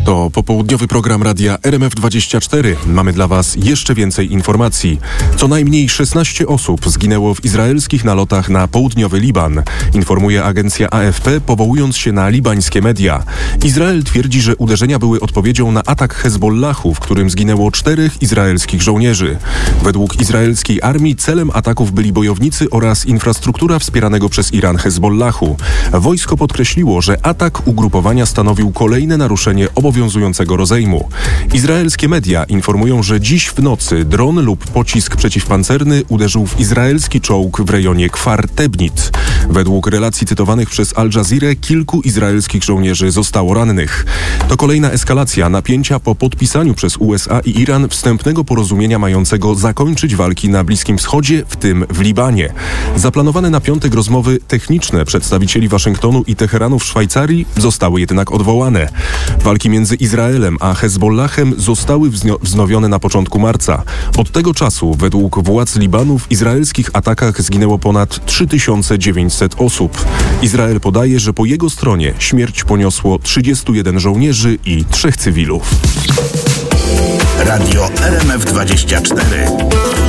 To popołudniowy program radia RMF24. Mamy dla Was jeszcze więcej informacji. Co najmniej 16 osób zginęło w izraelskich nalotach na południowy Liban, informuje agencja AFP, powołując się na libańskie media. Izrael twierdzi, że uderzenia były odpowiedzią na atak Hezbollahu, w którym zginęło 4 izraelskich żołnierzy. Według izraelskiej armii celem ataków byli bojownicy oraz infrastruktura wspieranego przez Iran Hezbollahu. Wojsko podkreśliło, że atak ugrupowania stanowił kolejne naruszenie obowiązującego rozejmu. Izraelskie media informują, że dziś w nocy dron lub pocisk przeciwpancerny uderzył w izraelski czołg w rejonie Kfar Tebnit. Według relacji cytowanych przez Al Jazeera kilku izraelskich żołnierzy zostało rannych. To kolejna eskalacja napięcia po podpisaniu przez USA i Iran wstępnego porozumienia mającego zakończyć walki na Bliskim Wschodzie, w tym w Libanie. Zaplanowane na piątek rozmowy techniczne przedstawicieli Waszyngtonu i Teheranu w Szwajcarii zostały jednak odwołane. Walki między Izraelem a Hezbollahem zostały wznowione na początku marca. Od tego czasu, według władz Libanu, w izraelskich atakach zginęło ponad 3900 osób. Izrael podaje, że po jego stronie śmierć poniosło 31 żołnierzy i 3 cywilów. Radio RMF24.